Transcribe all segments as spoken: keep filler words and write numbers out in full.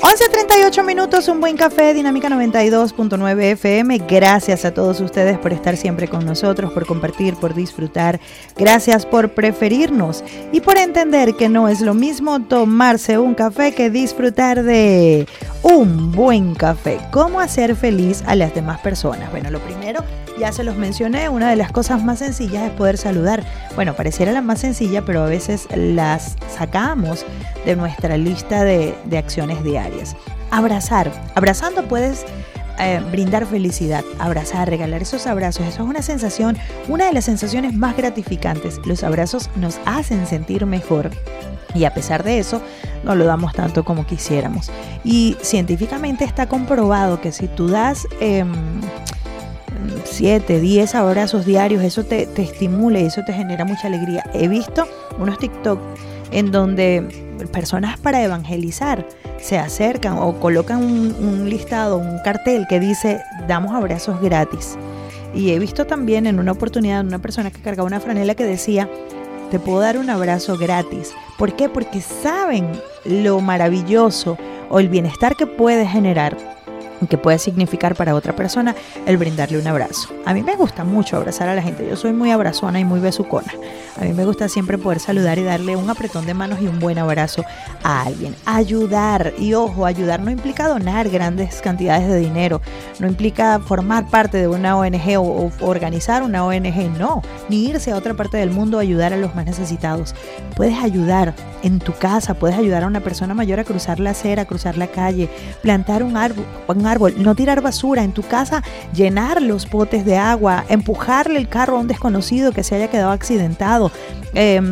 once treinta y ocho minutos, un buen café, Dinámica noventa y dos punto nueve F M. Gracias a todos ustedes por estar siempre con nosotros, por compartir, por disfrutar. Gracias por preferirnos y por entender que no es lo mismo tomarse un café que disfrutar de un buen café. ¿Cómo hacer feliz a las demás personas? Bueno, lo primero, ya se los mencioné, una de las cosas más sencillas es poder saludar. Bueno, pareciera la más sencilla, pero a veces las sacamos de nuestra lista de, de acciones diarias. Abrazar. Abrazando puedes eh, brindar felicidad. Abrazar, regalar esos abrazos. Eso es una sensación, una de las sensaciones más gratificantes. Los abrazos nos hacen sentir mejor. Y a pesar de eso, no lo damos tanto como quisiéramos. Y científicamente está comprobado que si tú das Eh, siete, diez abrazos diarios, eso te, te estimula y eso te genera mucha alegría. He visto unos TikTok en donde personas para evangelizar se acercan o colocan un, un listado, un cartel que dice damos abrazos gratis. Y he visto también en una oportunidad una persona que cargaba una franela que decía te puedo dar un abrazo gratis. ¿Por qué? Porque saben lo maravilloso o el bienestar que puede generar, que puede significar para otra persona el brindarle un abrazo. A mí me gusta mucho abrazar a la gente. Yo soy muy abrazona y muy besucona. A mí me gusta siempre poder saludar y darle un apretón de manos y un buen abrazo a alguien. Ayudar. Y ojo, ayudar no implica donar grandes cantidades de dinero. No implica formar parte de una O N G o, o organizar una O N G. No. Ni irse a otra parte del mundo a ayudar a los más necesitados. Puedes ayudar en tu casa. Puedes ayudar a una persona mayor a cruzar la acera, a cruzar la calle. Plantar un árbol, un árbol. No tirar basura en tu casa. Llenar los potes de agua. Empujarle el carro a un desconocido que se haya quedado accidentado. Eh,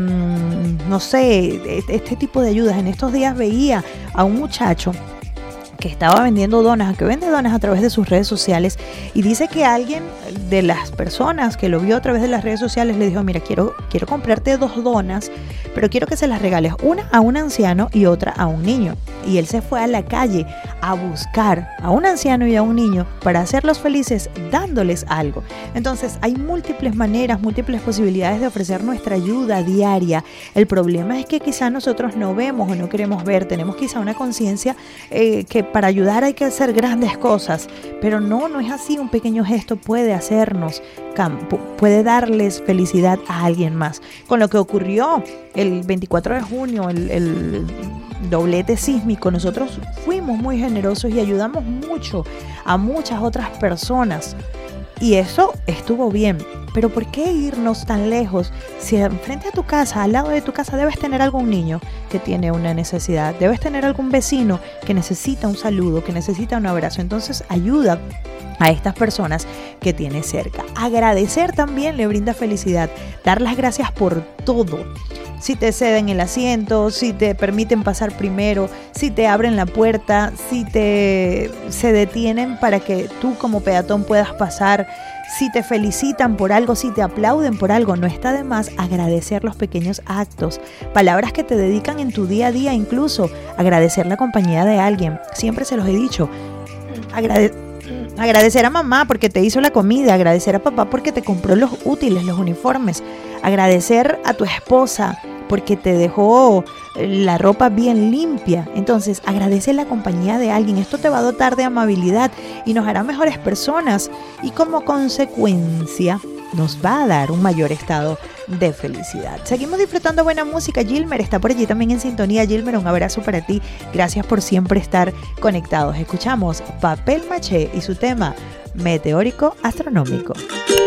no sé, este tipo de ayudas. En estos días veía a un muchacho que estaba vendiendo donas, que vende donas a través de sus redes sociales, y dice que alguien de las personas que lo vio a través de las redes sociales le dijo, mira, quiero, quiero comprarte dos donas, pero quiero que se las regales una a un anciano y otra a un niño. Y él se fue a la calle a buscar a un anciano y a un niño para hacerlos felices dándoles algo. Entonces hay múltiples maneras, múltiples posibilidades de ofrecer nuestra ayuda diaria. El problema es que quizá nosotros no vemos o no queremos ver, tenemos quizá una conciencia eh, que para ayudar hay que hacer grandes cosas, pero no, no es así. Un pequeño gesto puede hacernos, puede darles felicidad a alguien más. Con lo que ocurrió el veinticuatro de junio, el, el doblete sísmico, nosotros fuimos muy generosos y ayudamos mucho a muchas otras personas. Y eso estuvo bien. Pero ¿por qué irnos tan lejos? Si enfrente a tu casa, al lado de tu casa, debes tener algún niño que tiene una necesidad. Debes tener algún vecino que necesita un saludo, que necesita un abrazo. Entonces ayuda a estas personas que tienes cerca. Agradecer también le brinda felicidad. Dar las gracias por todo. Si te ceden el asiento, si te permiten pasar primero, si te abren la puerta, si te se detienen para que tú como peatón puedas pasar, si te felicitan por algo, si te aplauden por algo, no está de más agradecer los pequeños actos, palabras que te dedican en tu día a día, incluso agradecer la compañía de alguien. Siempre se los he dicho, agrade- agradecer a mamá porque te hizo la comida, agradecer a papá porque te compró los útiles, los uniformes, agradecer a tu esposa porque te dejó la ropa bien limpia. Entonces, agradece la compañía de alguien. Esto te va a dotar de amabilidad y nos hará mejores personas. Y como consecuencia, nos va a dar un mayor estado de felicidad. Seguimos disfrutando buena música. Gilmer está por allí también en sintonía. Gilmer, un abrazo para ti. Gracias por siempre estar conectados. Escuchamos Papel Maché y su tema Meteórico Astronómico.